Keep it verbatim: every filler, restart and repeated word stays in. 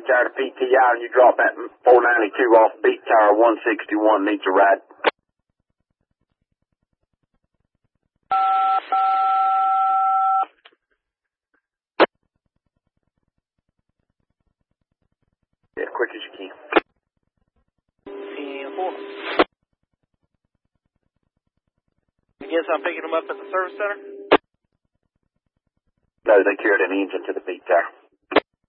tower to P T I, and you drop that four ninety-two off beat tower one sixty-one, needs a ride. As quick as you can. ten four. I guess I'm picking them up at the service center? No, they carried an engine to the beat tower.